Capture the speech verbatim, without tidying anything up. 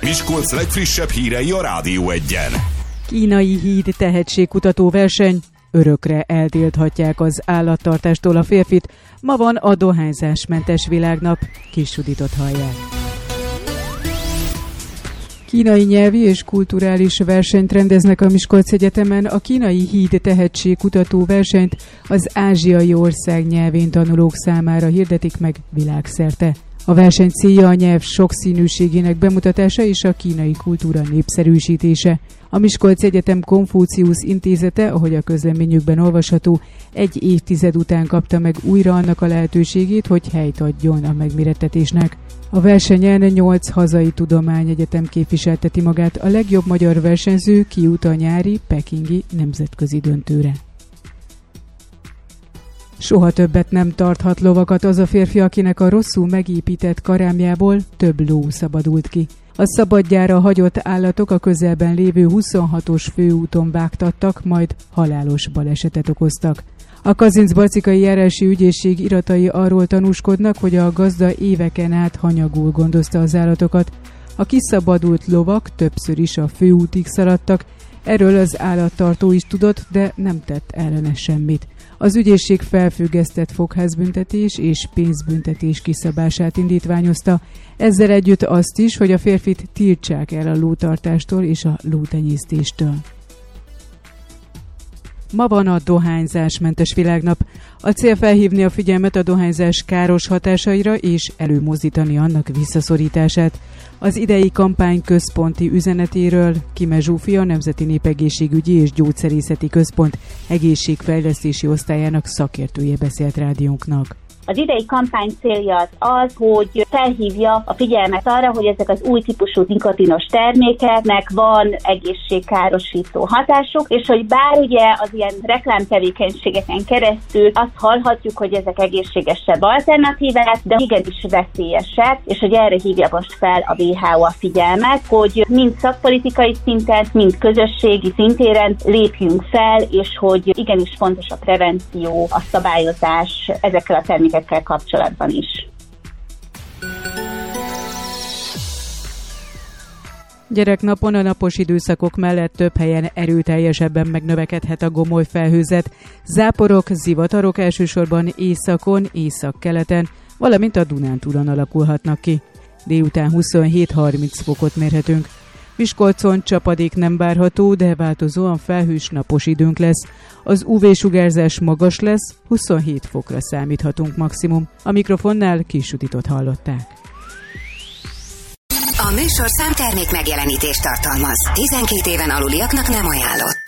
Miskolc legfrissebb hírei a Rádió Egyen. Kínai híd tehetségkutató verseny. Örökre eltilthatják az állattartástól a férfit. Ma van a dohányzásmentes világnap. Kis Juditot hallják. Kínai nyelvi és kulturális versenyt rendeznek a Miskolc Egyetemen. A kínai híd tehetségkutató versenyt az ázsiai ország nyelvén tanulók számára hirdetik meg világszerte. A verseny célja a nyelv sokszínűségének bemutatása és a kínai kultúra népszerűsítése. A Miskolc Egyetem Konfuciusz Intézete, ahogy a közleményükben olvasható, egy évtized után kapta meg újra annak a lehetőségét, hogy helyt adjon a megmérettetésnek. A versenyen nyolc hazai tudományegyetem képviselteti magát, a legjobb magyar versenyző kijut a nyári pekingi nemzetközi döntőre. Soha többet nem tarthat lovakat az a férfi, akinek a rosszul megépített karámjából több ló szabadult ki. A szabadjára hagyott állatok a közelben lévő huszonhatos főúton vágtattak, majd halálos balesetet okoztak. A Kazincbarcikai járási ügyészség iratai arról tanúskodnak, hogy a gazda éveken át hanyagul gondozta az állatokat. A kiszabadult lovak többször is a főútig szaladtak, erről az állattartó is tudott, de nem tett ellene semmit. Az ügyészség felfüggesztett fogházbüntetés és pénzbüntetés kiszabását indítványozta, ezzel együtt azt is, hogy a férfit tiltsák el a lótartástól és a lótenyésztéstől. Ma van a dohányzásmentes világnap. A cél felhívni a figyelmet a dohányzás káros hatásaira és előmozdítani annak visszaszorítását. Az idei kampány központi üzenetéről Kime Zsófia, Nemzeti Népegészségügyi és Gyógyszerészeti Központ egészségfejlesztési osztályának szakértője beszélt rádiónknak. Az idei kampány célja az az, hogy felhívja a figyelmet arra, hogy ezek az új típusú nikotinos termékeknek van egészségkárosító hatásuk, és hogy bár ugye az ilyen reklámtevékenységeken keresztül azt hallhatjuk, hogy ezek egészségesebb alternatívák, de igenis veszélyesek, és hogy erre hívja most fel a vé há o a figyelmet, hogy mind szakpolitikai szinten, mind közösségi szintéren lépjünk fel, és hogy igenis fontos a prevenció, a szabályozás ezekkel a termékekkel kapcsolatban is. Gyereknapon a napos időszakok mellett több helyen erőteljesebben megnövekedhet a gomolyfelhőzet. Záporok, zivatarok elsősorban északon, északkeleten, valamint a Dunántúlon alakulhatnak ki. Délután huszonhét-harminc fokot mérhetünk. Miskolcon csapadék nem várható, de változóan felhős napos időnk lesz. Az ú vé-sugárzás magas lesz, huszonhét fokra számíthatunk maximum. A mikrofonnál Kis Juditot hallották. A műsorszám termék megjelenítést tartalmaz. tizenkét éven aluliaknak nem ajánlott.